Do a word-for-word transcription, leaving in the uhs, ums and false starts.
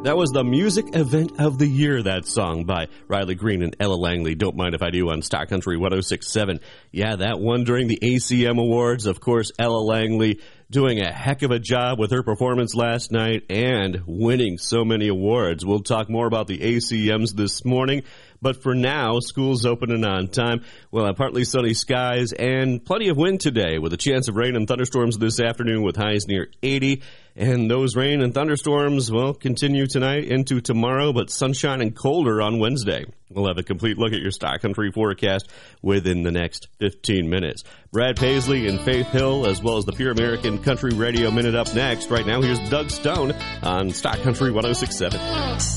That was the music event of the year, that song by Riley Green and Ella Langley. Don't Mind If I Do on Stock Country one oh six point seven. Yeah, that one during the A C M Awards. Of course, Ella Langley doing a heck of a job with her performance last night and winning so many awards. We'll talk more about the A C Ms this morning. But for now, school's opening on time. We'll have partly sunny skies and plenty of wind today with a chance of rain and thunderstorms this afternoon with highs near eighty. And those rain and thunderstorms will continue tonight into tomorrow, but sunshine and colder on Wednesday. We'll have a complete look at your Stock Country forecast within the next fifteen minutes. Brad Paisley and Faith Hill, as well as the Pure American Country Radio Minute up next. Right now, here's Doug Stone on Stock Country one oh six point seven.